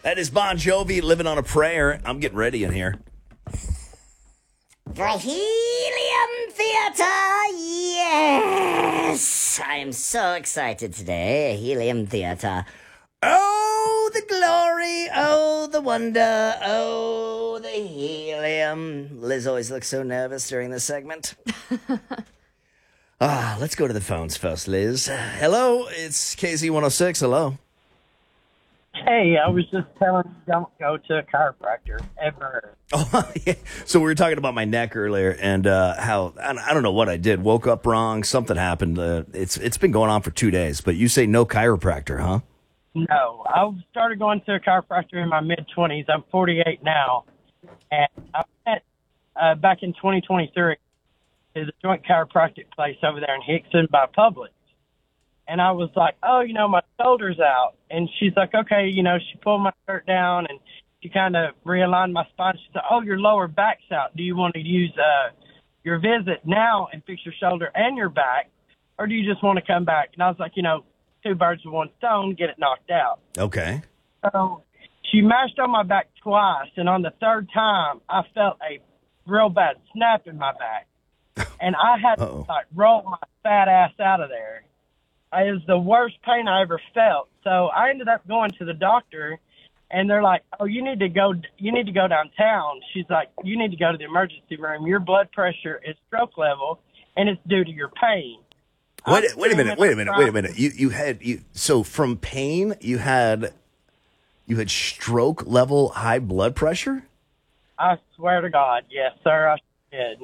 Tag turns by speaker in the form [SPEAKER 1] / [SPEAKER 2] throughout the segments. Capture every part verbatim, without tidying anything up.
[SPEAKER 1] That is Bon Jovi, Living on a Prayer. I'm getting ready in here.
[SPEAKER 2] The Helium Theater, yes! I'm so excited today. Helium Theater. Oh, the glory, oh, the wonder, oh, the helium. Liz always looks so nervous during this segment. Ah, let's go to the phones first, Liz. Hello, it's K Z one oh six. Hello.
[SPEAKER 3] Hey, I was just telling you don't go to a chiropractor ever.
[SPEAKER 1] Oh, yeah. So we were talking about my neck earlier and uh, how, I I don't know what I did. Woke up wrong. Something happened. Uh, it's It's been going on for two days. But you say no chiropractor, huh?
[SPEAKER 3] No, I started going to a chiropractor in my mid-twenties. I'm forty-eight now. And I went uh, back in twenty twenty-three to the Joint Chiropractic place over there in Hickson by Publix. And I was like, oh, you know, my shoulder's out. And she's like, okay, you know, she pulled my shirt down and she kind of realigned my spine. She said, oh, your lower back's out. Do you want to use uh, your visit now and fix your shoulder and your back? Or do you just want to come back? And I was like, you know, two birds with one stone, get it knocked out.
[SPEAKER 1] Okay.
[SPEAKER 3] So she mashed on my back twice. And on the third time, I felt a real bad snap in my back. And I had
[SPEAKER 1] Uh-oh.
[SPEAKER 3] to like roll my fat ass out of there. It was the worst pain I ever felt. So I ended up going to the doctor, and they're like, "Oh, you need to go. You need to go downtown." She's like, "You need to go to the emergency room. Your blood pressure is stroke level, and it's due to your pain."
[SPEAKER 1] Wait,
[SPEAKER 3] I'm
[SPEAKER 1] wait a minute. Wait a minute. Wait a
[SPEAKER 3] trying-
[SPEAKER 1] minute. You you had you so from pain you had you had stroke level high blood pressure.
[SPEAKER 3] I swear to God, yes, sir, I did.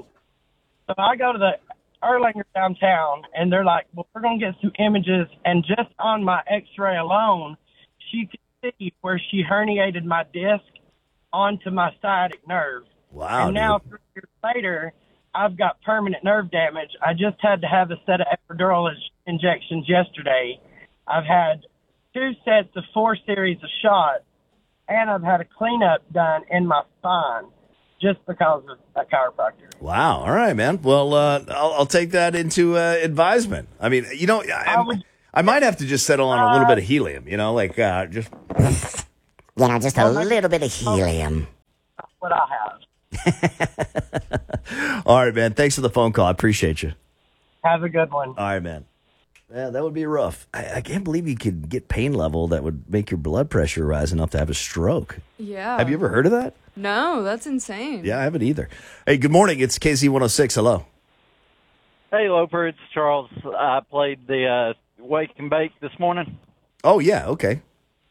[SPEAKER 3] So I go to the Erlanger downtown, and they're like, well, we're going to get some images, and just on my x-ray alone, she could see where she herniated my disc onto my sciatic nerve.
[SPEAKER 1] Wow.
[SPEAKER 3] And now,
[SPEAKER 1] dude.
[SPEAKER 3] three years later, I've got permanent nerve damage. I just had to have a set of epidural injections yesterday. I've had two sets of four series of shots, and I've had a cleanup done in my spine just because of a chiropractor.
[SPEAKER 1] Wow. All right, man. Well, uh, I'll, I'll take that into uh, advisement. I mean, you know, I,
[SPEAKER 3] I would-
[SPEAKER 1] I might have to just settle on a little bit of helium. You know, like uh, just.
[SPEAKER 2] You know, just a little bit of helium.
[SPEAKER 3] That's what I have.
[SPEAKER 1] All right, man. Thanks for the phone call. I appreciate you.
[SPEAKER 3] Have a good one.
[SPEAKER 1] All right, man. Yeah, that would be rough. I, I can't believe you could get pain level that would make your blood pressure rise enough to have a stroke.
[SPEAKER 4] Yeah.
[SPEAKER 1] Have you ever heard of that?
[SPEAKER 4] No, that's insane.
[SPEAKER 1] Yeah, I haven't either. Hey, good morning. It's K Z one oh six. Hello.
[SPEAKER 5] Hey, Loper, it's Charles. I played the uh, Wake and Bake this morning.
[SPEAKER 1] Oh, yeah. Okay.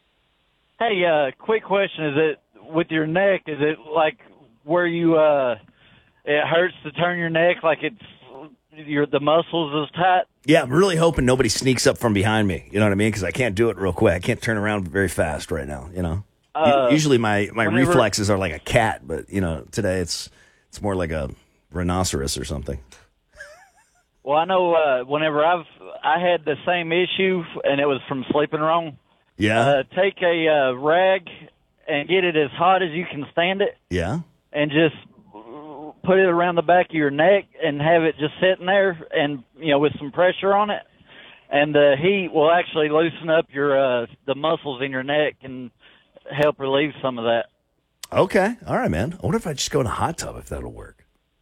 [SPEAKER 5] Hey, uh, quick question. Is it, with your neck, is it like where you, uh, it hurts to turn your neck, like it's, your the muscles is tight?
[SPEAKER 1] Yeah, I'm really hoping nobody sneaks up from behind me. You know what I mean? Because I can't do it real quick. I can't turn around very fast right now, you know?
[SPEAKER 5] Uh,
[SPEAKER 1] Usually my, my
[SPEAKER 5] whenever-
[SPEAKER 1] reflexes are like a cat, but, you know, today it's it's more like a rhinoceros or something.
[SPEAKER 5] Well, I know uh, whenever I've, I had the same issue, and it was from sleeping wrong.
[SPEAKER 1] Yeah?
[SPEAKER 5] Uh, take a uh, rag and get it as hot as you can stand it,
[SPEAKER 1] Yeah?
[SPEAKER 5] and just put it around the back of your neck and have it just sitting there, and you know, with some pressure on it, and the heat will actually loosen up your uh, the muscles in your neck and help relieve some of that.
[SPEAKER 1] Okay. All right, man. I wonder if I just go in a hot tub if that'll work.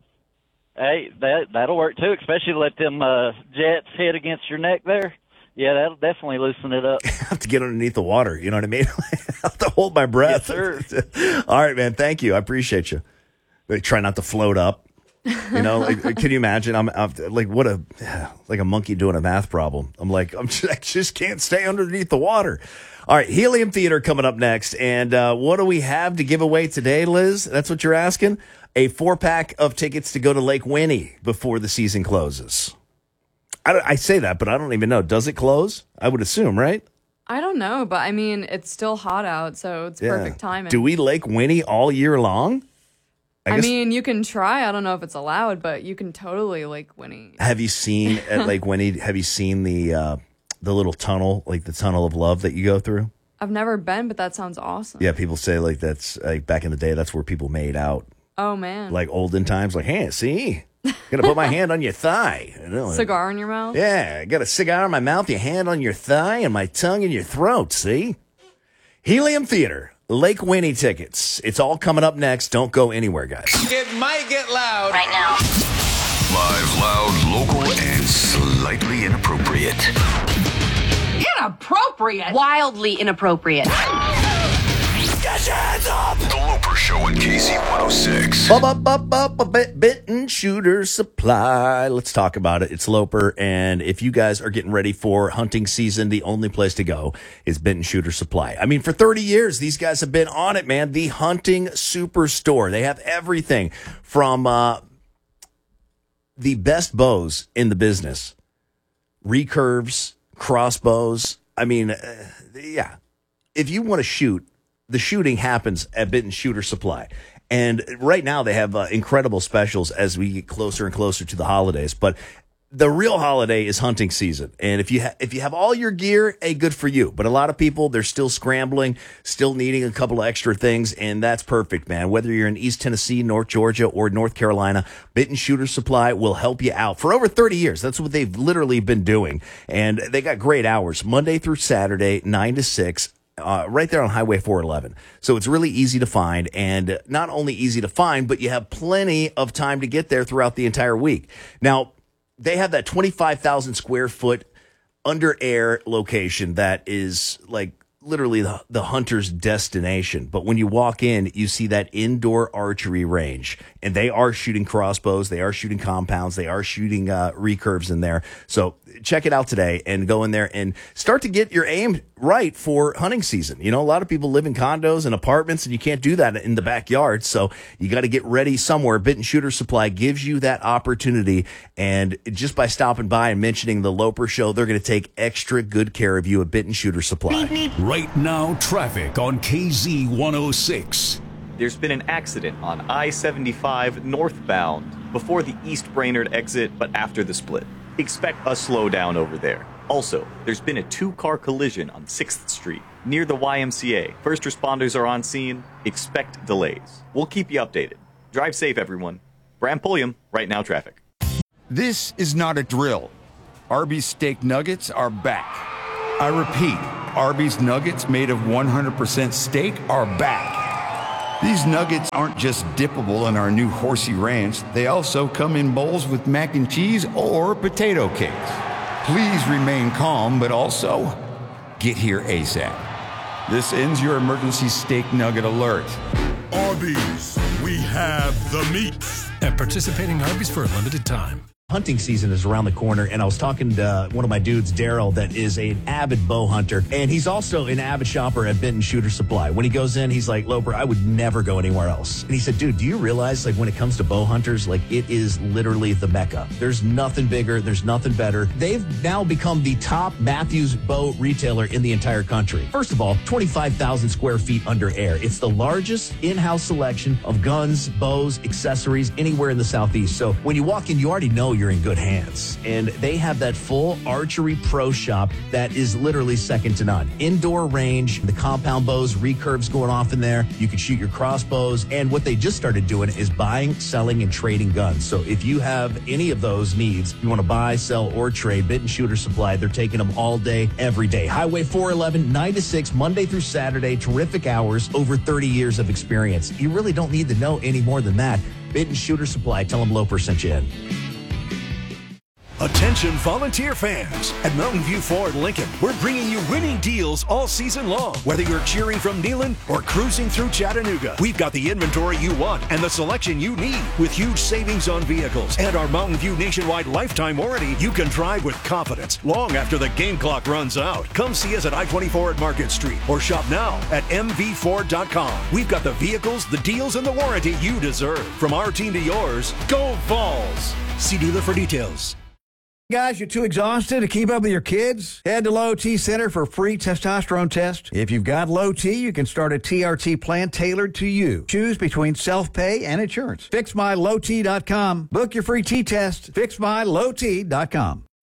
[SPEAKER 5] Hey, that that'll work too, especially let them uh, jets hit against your neck there. Yeah, that'll definitely loosen it up.
[SPEAKER 1] I have to get underneath the water. You know what I mean? I have to hold my breath.
[SPEAKER 5] Yes, sir.
[SPEAKER 1] All right, man. Thank you. I appreciate you. They try not to float up. You know, like, can you imagine? I'm, I'm like, what a, like a monkey doing a math problem. I'm like, I'm just, I just can't stay underneath the water. All right. Helium Theater coming up next. And uh, what do we have to give away today, Liz? That's what you're asking? A four pack of tickets to go to Lake Winnie before the season closes. I, don't, I say that, but I don't even know. Does it close? I would assume, right?
[SPEAKER 4] I don't know, but I mean, it's still hot out, so it's perfect timing.
[SPEAKER 1] Do we Lake Winnie all year long?
[SPEAKER 4] I,
[SPEAKER 1] guess-
[SPEAKER 4] mean, you can try. I don't know if it's allowed, but you can totally Lake Winnie.
[SPEAKER 1] Have you seen at Lake Winnie? Have you seen the uh, the little tunnel, like the tunnel of love that you go through?
[SPEAKER 4] I've never been, but that sounds awesome.
[SPEAKER 1] Yeah, people say like that's like back in the day. That's where people made out,
[SPEAKER 4] Oh, man.
[SPEAKER 1] like olden times. Like, hey, see, gonna put my hand on your thigh. You know,
[SPEAKER 4] Cigar in your mouth?
[SPEAKER 1] Yeah, I got a cigar in my mouth, your hand on your thigh, and my tongue in your throat. See, Helium Theater Lake Winnie tickets. It's all coming up next. Don't go anywhere, guys.
[SPEAKER 6] It might get loud
[SPEAKER 7] right now.
[SPEAKER 8] Live, loud, local, and slightly inappropriate.
[SPEAKER 7] Inappropriate. Wildly inappropriate.
[SPEAKER 8] Get your hands up! The Loper Show on K Z one oh six.
[SPEAKER 1] Up, up, up, up, up, bit, Benton Shooter Supply. Let's talk about it. It's Loper, and if you guys are getting ready for hunting season, the only place to go is Benton Shooter Supply. I mean, for thirty years, these guys have been on it, man. The hunting superstore. They have everything from uh, the best bows in the business, recurves, crossbows. I mean, uh, yeah. If you want to shoot, the shooting happens at Benton Shooter Supply. And right now they have uh, incredible specials as we get closer and closer to the holidays. But the real holiday is hunting season. And if you ha- if you have all your gear, hey, good for you. But a lot of people, they're still scrambling, still needing a couple of extra things. And that's perfect, man. Whether you're in East Tennessee, North Georgia, or North Carolina, Benton Shooter Supply will help you out for over thirty years. That's what they've literally been doing. And they got great hours, Monday through Saturday, nine to six. Uh, right there on Highway four eleven. So it's really easy to find, and not only easy to find, but you have plenty of time to get there throughout the entire week. Now, they have that twenty-five thousand square foot under air location that is like literally the, the hunter's destination. But when you walk in, you see that indoor archery range, and they are shooting crossbows, they are shooting compounds, they are shooting uh, recurves in there. So check it out today and go in there and start to get your aim right for hunting season. You know, a lot of people live in condos and apartments, and you can't do that in the backyard. So you got to get ready somewhere. Benton Shooter Supply gives you that opportunity. And just by stopping by and mentioning the Loper Show, they're going to take extra good care of you at Benton Shooter Supply.
[SPEAKER 9] Right now, traffic on K Z one oh six.
[SPEAKER 10] There's been an accident on I seventy-five northbound before the East Brainerd exit, but after the split. Expect a slowdown over there. Also, there's been a two-car collision on sixth Street near the Y M C A. First responders are on scene. Expect delays. We'll keep you updated. Drive safe, everyone. Bram Pulliam, Right Now Traffic.
[SPEAKER 11] This is not a drill. Arby's steak nuggets are back. I repeat, Arby's nuggets made of one hundred percent steak are back. These nuggets aren't just dippable in our new Horsey Ranch. They also come in bowls with mac and cheese or potato cakes. Please remain calm, but also get here ASAP. This ends your emergency steak nugget alert.
[SPEAKER 12] Arby's, we have the meats.
[SPEAKER 9] At participating Arby's for a limited time.
[SPEAKER 1] Hunting season is around the corner, and I was talking to uh, one of my dudes, Daryl, that is an avid bow hunter, and he's also an avid shopper at Benton Shooter Supply. When he goes in, he's like, Loper, I would never go anywhere else. And he said, dude, do you realize, like, when it comes to bow hunters, like, it is literally the mecca. There's nothing bigger. There's nothing better. They've now become the top Matthews bow retailer in the entire country. First of all, twenty-five thousand square feet under air. It's the largest in-house selection of guns, bows, accessories anywhere in the Southeast. So when you walk in, you already know you're in good hands. And they have that full archery pro shop that is literally second to none. Indoor range, the compound bows, recurves going off in there. You can shoot your crossbows. And what they just started doing is buying, selling, and trading guns. So if you have any of those needs, you want to buy, sell, or trade, Benton Shooter Supply, they're taking them all day, every day. Highway four eleven, nine to six, Monday through Saturday, terrific hours, over thirty years of experience. You really don't need to know any more than that. Benton Shooter Supply, tell them Loper sent you in.
[SPEAKER 9] Attention volunteer fans. At Mountain View Ford Lincoln, we're bringing you winning deals all season long. Whether you're cheering from Neyland or cruising through Chattanooga, we've got the inventory you want and the selection you need. With huge savings on vehicles and our Mountain View nationwide lifetime warranty, you can drive with confidence long after the game clock runs out. Come see us at I twenty-four at Market Street or shop now at m v ford dot com. We've got the vehicles, the deals, and the warranty you deserve. From our team to yours, go Vols! See dealer for details.
[SPEAKER 13] Guys, you're too exhausted to keep up with your kids? Head to Low T Center for a free testosterone test. If you've got low T, you can start a T R T plan tailored to you. Choose between self-pay and insurance. fix my low t dot com. Book your free T test. fix my low t dot com.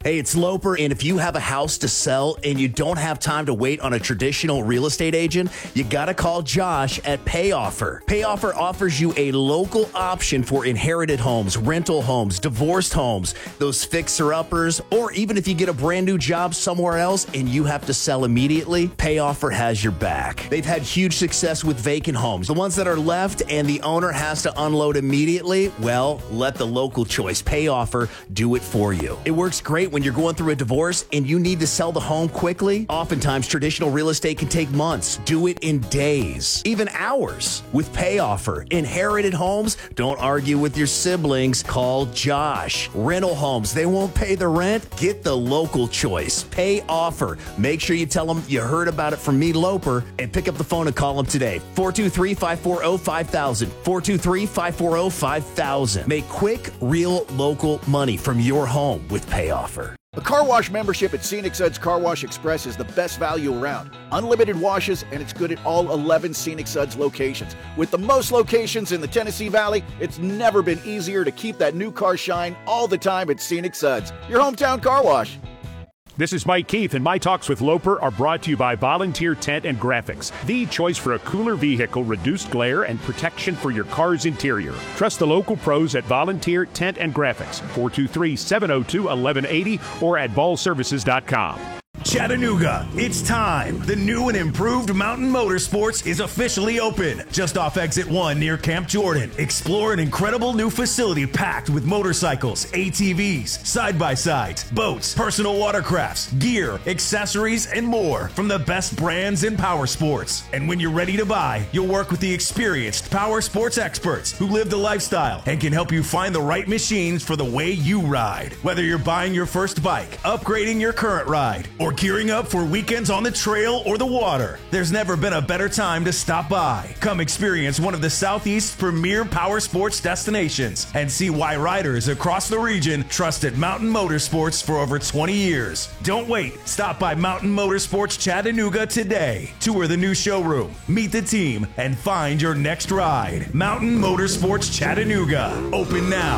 [SPEAKER 1] Hey, it's Loper, and if you have a house to sell and you don't have time to wait on a traditional real estate agent, you gotta call Josh at PayOffer. PayOffer offers you a local option for inherited homes, rental homes, divorced homes, those fixer-uppers, or even if you get a brand new job somewhere else and you have to sell immediately, PayOffer has your back. They've had huge success with vacant homes. The ones that are left and the owner has to unload immediately, well, let the local choice, PayOffer, do it for you. It works great when you're going through a divorce and you need to sell the home quickly. Oftentimes, traditional real estate can take months. Do it in days, even hours with PayOffer. Inherited homes, don't argue with your siblings. Call Josh. Rental homes, they won't pay the rent. Get the local choice. PayOffer. Make sure you tell them you heard about it from me, Loper, and pick up the phone and call them today. four two three, five four zero, five thousand. four two three, five four zero, five thousand. Make quick, real, local money from your home with PayOffer.
[SPEAKER 6] A car wash membership at Scenic Suds Car Wash Express is the best value around. Unlimited washes, and it's good at all eleven Scenic Suds locations. With the most locations in the Tennessee Valley, it's never been easier to keep that new car shine all the time at Scenic Suds, your hometown car wash.
[SPEAKER 14] This is Mike Keith, and my talks with Loper are brought to you by Volunteer Tent and Graphics, the choice for a cooler vehicle, reduced glare, and protection for your car's interior. Trust the local pros at Volunteer Tent and Graphics, four two three, seven oh two, eleven eighty, or at ball services dot com.
[SPEAKER 15] Chattanooga, it's time. The new and improved Mountain Motorsports is officially open. Just off Exit one near Camp Jordan. Explore an incredible new facility packed with motorcycles, A T Vs, side-by-sides, boats, personal watercrafts, gear, accessories, and more from the best brands in power sports. And when you're ready to buy, you'll work with the experienced power sports experts who live the lifestyle and can help you find the right machines for the way you ride. Whether you're buying your first bike, upgrading your current ride, or gearing up for weekends on the trail or the water, there's never been a better time to stop by. Come experience one of the Southeast's premier power sports destinations and see why riders across the region trusted Mountain Motorsports for over twenty years. Don't wait. Stop by Mountain Motorsports Chattanooga today. Tour the new showroom, meet the team, and find your next ride. Mountain Motorsports Chattanooga. Open now.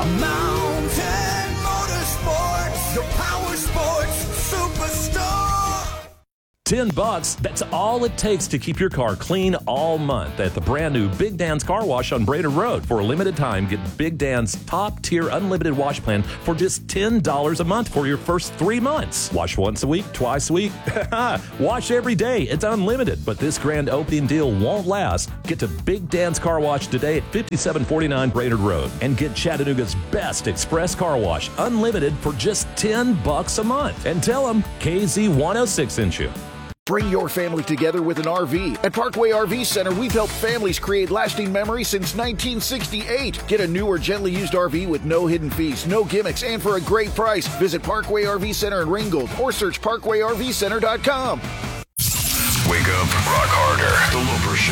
[SPEAKER 12] Mountain Motorsports, the power sports superstar.
[SPEAKER 16] Ten bucks, that's all it takes to keep your car clean all month at the brand new Big Dan's Car Wash on Brainerd Road. For a limited time, get Big Dan's top-tier unlimited wash plan for just ten dollars a month for your first three months. Wash once a week, twice a week. Wash every day. It's unlimited, but this grand opening deal won't last. Get to Big Dan's Car Wash today at fifty-seven forty-nine Brainerd Road and get Chattanooga's best express car wash unlimited for just ten bucks a month. And tell them K Z one oh six sent you.
[SPEAKER 6] Bring your family together with an R V. At Parkway R V Center, we've helped families create lasting memories since nineteen sixty-eight. Get a new or gently used R V with no hidden fees, no gimmicks, and for a great price. Visit Parkway R V Center in Ringgold or search parkway r v center dot com.
[SPEAKER 8] Wake up, rock hard,